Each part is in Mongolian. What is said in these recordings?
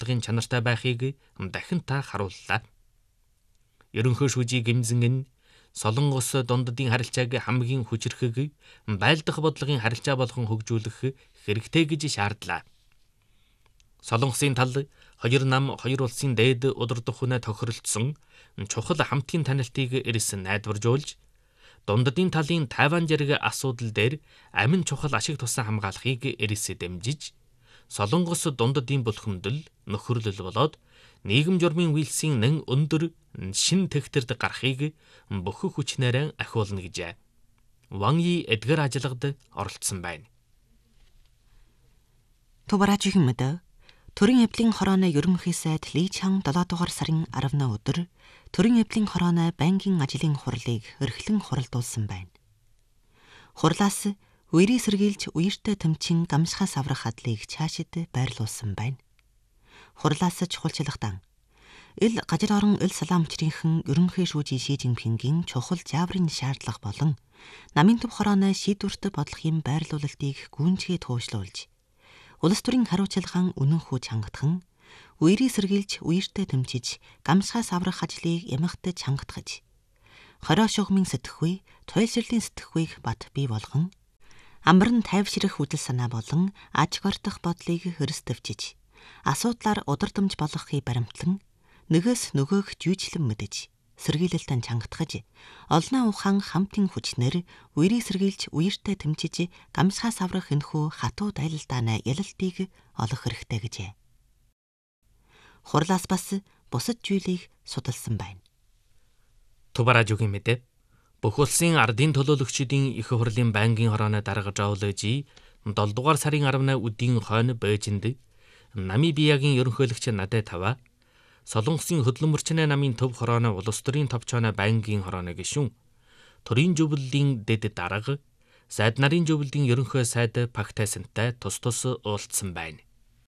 бодлогын чанартай байхыг дахин та харууллаа. Ерөнхий шүүжийн гэмзэн нь Солонгос дундадын харилцааг хамгийн хүчрэхэг байлдах бодлогын харилцаа болгон хөгжүүлэх хэрэгтэй гэж шаардлаа. Солонгосын тал хоёр нам хоёр улсын дээд удирдах хүнээ тохиролцсон чухал хамтын танилтыг эрс найдваржуулж, дундадын талын Тайван зэрэг асуудал дээр амин чухал ашиг тусан хамгаалахыг эрс дэмжиж, Солонгос дундадын бүлхэмдэл нөхөрлөл болоод нийгэм журмын үйлсийн нэн өндөр шин тэгтэрд гарахыг бүх хүчнээр ахиулна гэжээ. Ван Yi эдгээр ажиллагад оролцсон байна. Тубаражийн мэдээ Төрийн эвлийн хорооны ерөнхий сайд Ли Чан 7 дугаар сарын 10-ны өдөр Төрийн эвлийн хорооны байнгын ажлын хурлыг эрхлэн хуралдуулсан байна. Хурлаас үерийг сэргийлж үертэй тэмчин гамшихаас аврах хадлыг цаашид байрлуулсан байна. Хурлаас чухалчлагдан ил гажир орон ил салаам хүчрийнхэн ерөнхий шүүжийн Ши Жинпингийн чухал жааврын шаардлага болон намын төв хорооны шийдвэрт бодлогын байрлуулалтыг гүйнжгээ туушлуулж, улс төрийн хариуцлагаан үнэнхүү чангатхан, үерийг сэргийлж үертэй тэмчиж гамшихаас аврах ажлыг ямагтаж чангатгаж, хороо шугамын сэтгэхүй, туйлшралын сэтгэхүйг бат бий болгон, амбар нь тайвширах үдэл санаа болон аж гортох бодлыг хөрсдөвчиж, асуудлаар удирдамж болгохыг баримтлан, нөгөөс нөгөөх жүйжлэн мэдэж, сэргийлэлтэн чангатгаж, олноо ухаан хамтын хүчнэр үерийг сэргийлж үертэй тэмчиж гамшихаас аврах энэхүү хатуу дайлалдааны ялалтыг олох хэрэгтэй гэжээ. Хурлаас бас бусад зүйлийг судалсан байна. Тубаражгийн мэдээ бүх улсын ардын төлөөлөгчдийн их хурлын байнгын хорооны дарга Жаолэжи 7 дугаар сарын 10-ны өдийн хойно Бээжинд Намибиягийн ерөнхийлөгч Надэ Тава, Солонгосын хөдөлмөрчнээ намын төв хорооны улс төрийн товчооны байнгын хорооны гишүүн, төрийн зөвлөлийн дэд дарга, сайд нарын зөвлөлийн ерөнхий сайд Пак Тайсантай тус уулзсан байна.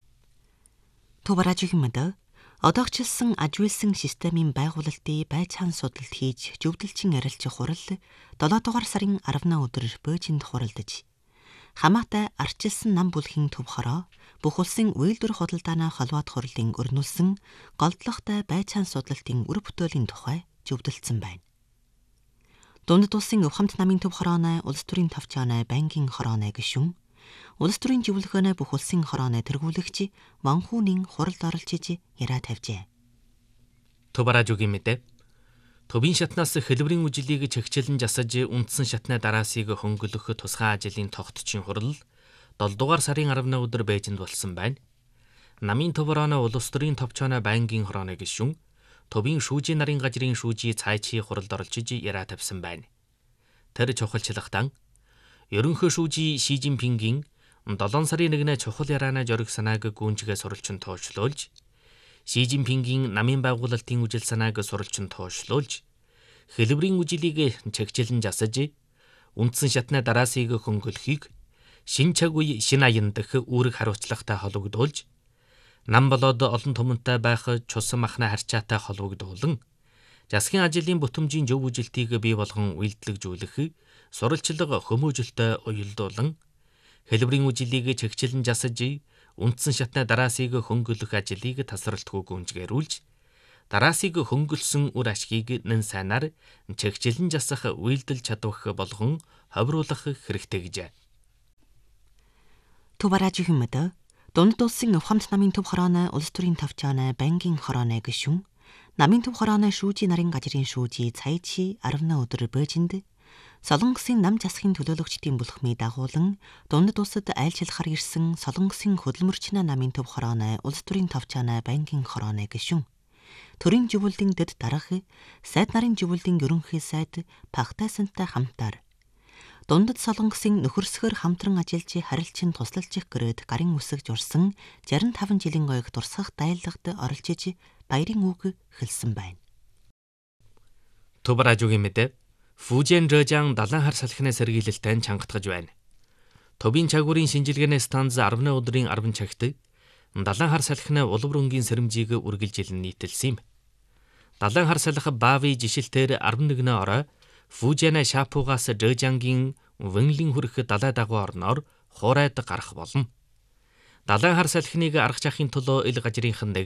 Тубаражгийн мэдээ одоогчилсан ажигласан системийн байгуулалтын байцаан судалт хийж зөвдөлчин ярилцах хурал 7 дугаар сарын 10-ны өдөр Бээжинд хуралдаж, хамаатай арчилсан нам бүлгийн төв хороо бүх улсын үйлдвэр худалдааны холбоот хурлын өрнүүлсэн голдлоготой байцаан судалтын үр бүтээлийн тухай зөвдөлдсөн байна. Дундад улсын өв хамт намын төв хорооны улс төрийн товчооны байнгын хорооны гишүүн, улс төрийн зөвлөгөөнөө бүх улсын хорооны тэргүүлэгч Манхүүнийн хуралд оролцож яриа тавьжээ. Тубаражгийн мэдээ Төвийн шатнаас хэлбэрийн үжилийг чигчилэн засаж үндсэн шатны дараасыг хөнгөлөх тусгай ажлын тогтчин хурал 7 дугаар сарын 10-ны өдөр Бээжинд болсон байна. Намын төв хорооны улс төрийн товчооны байнгын хорооны гишүүн, Төвийн шүүжийн нарын гажрын шүүжийн цайчийн хуралд оролцож яриа тавьсан байна. Тэр чухалчлагдан ерөнхий шүүжийн Ши Жинпингийн 7 сарын 1-ний чухал ярианы жориг санааг гүйнжгээ сурвалжин тоочлуулж, Ши Жинпингийн намын байгуулалтын үжил санааг сурвалжин тоошлуулж, хэлбэрийн үжилийг чигчилэн засаж, үндсэн шатны дараасыг хөнгөлөхийг шин цаг үе шин аян дэх үүрэг хариуцлагатай холбогдуулж, нам болоод олон түмэнтэй байх чус махны харьцаатай холбогдуулан, засгийн ажлын бүтэмжийн зөв үжилтийг бий болгон үйлдэлжүүлэх сурвалжлага хүмүүжлөлтөй уялдуулан, хэлбэрийн үжилийг чигчилэн засаж, үндсэн шатны дараасыг хөнгөлөх ажлыг тасралтгүй гүйнжгээрүүлж, дараасыг хөнгөлсөн үр ашгийг нэн сайнаар чигчилэн засах үйлдэл чадвах болгон ховруулах хэрэгтэй гэжээ. Тубаражгийн мэдээ дундад улсын өв хамт намын төв хорооны улс төрийн товчооны байнгын хорооны гишүүн, намын төв хорооны шүүжийн нарын гажрын шүүжийн Цайчи 10-ны өдөр Бээжинд Солонгосын нам засгийн төлөөлөгчдийн бүлхмийг дагуулan дундад улсад айлчлахаар ирсэн Солонгосын хөдөлмөрчнээ намын төв хорооны улс төрийн товчооны байнгын хорооны гишүүн, төрийн зөвлөлийн дэд дарга, сайд нарын зөвлөлийн ерөнхий сайд Пак Тайсантай хамтаар дундад Солонгосын нөхөрсгөр хамтран ажиллаж харилцан тусалж гэрээд гарын үсэг журсан 65 жилийн гоёг дурсах дайлагд оролцож баярын үг хэлсэн байна. Тубаражгийн мэдээ Фужэн Жэжан далайн хар салхины сэргийлэлтэн чангатгаж байна. Төвийн чагуурын шинжилгээний станц 10-ны өдрийн 10 цагт далайн хар салхины улбар өнгийн сэрэмжийг үргэлжилэн нийтэлсэн юм. Далайн хар салхи Бави жишилтээр 11-ны орой Фужэн Шапугаас Жэжангийн Вэнлин хүрэх далай дагуу орноор хуурайд гарах болно. Далайн хар салхиныг аргаж авахын тулд ил гажрынхан